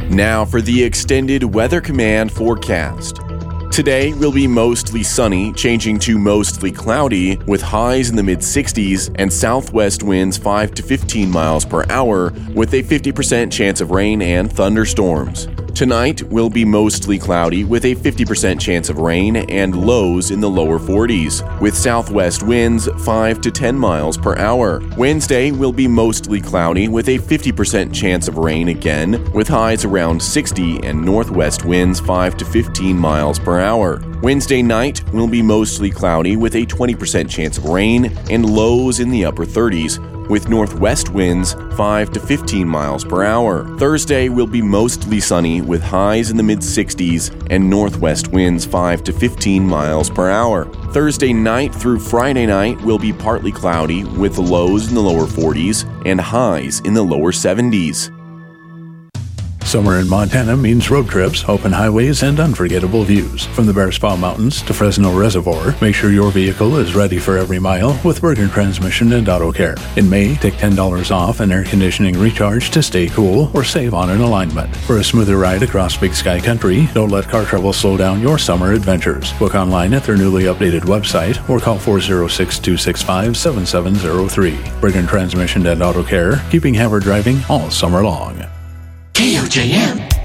Now for the extended Weather Command forecast. Today will be mostly sunny, changing to mostly cloudy, with highs in the mid-60s and southwest winds 5 to 15 miles per hour, with a 50% chance of rain and thunderstorms. Tonight will be mostly cloudy with a 50% chance of rain and lows in the lower 40s, with southwest winds 5 to 10 miles per hour. Wednesday will be mostly cloudy with a 50% chance of rain again, with highs around 60 and northwest winds 5 to 15 miles per hour. Wednesday night will be mostly cloudy with a 20% chance of rain and lows in the upper 30s, with northwest winds 5 to 15 miles per hour. Thursday will be mostly sunny with highs in the mid-60s and northwest winds 5 to 15 miles per hour. Thursday night through Friday night will be partly cloudy with lows in the lower 40s and highs in the lower 70s. Summer in Montana means road trips, open highways, and unforgettable views. From the Bear Spa Mountains to Fresno Reservoir, make sure your vehicle is ready for every mile with Bergen Transmission and Auto Care. In May, take $10 off an air conditioning recharge to stay cool or save on an alignment. For a smoother ride across Big Sky Country, don't let car trouble slow down your summer adventures. Book online at their newly updated website or call 406-265-7703. Bergen Transmission and Auto Care, keeping Havre driving all summer long. KOJM.